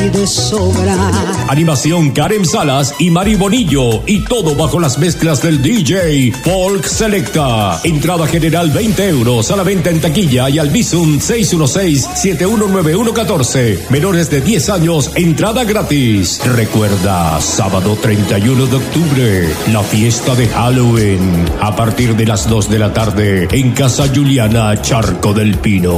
hay de sobra. Animación Karen Salas y Mari Bonillo, y todo bajo las mezclas del DJ Folk Selecta. Entrada general 20 euros, a la venta en taquilla y al Bizum 616-719114. Menores de 10 años, entrada gratis. Recuerda, sábado 31 de octubre, la fiesta de Halloween, a partir de las 2 de la tarde, en Casa Juliana, Charco del Pino.